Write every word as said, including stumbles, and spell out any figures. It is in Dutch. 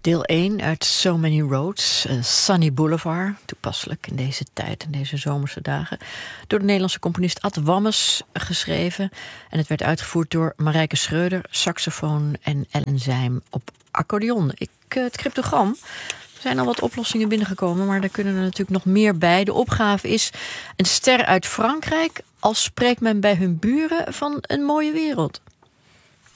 Deel één uit So Many Roads, uh, Sunny Boulevard. Toepasselijk in deze tijd, in deze zomerse dagen. Door de Nederlandse componist Ad Wammes geschreven. En het werd uitgevoerd door Marijke Schreuder, saxofoon, en Ellen Zijm op accordeon. Ik, uh, het cryptogram. Er zijn al wat oplossingen binnengekomen, maar daar kunnen er natuurlijk nog meer bij. De opgave is een ster uit Frankrijk, al spreekt men bij hun buren van een mooie wereld.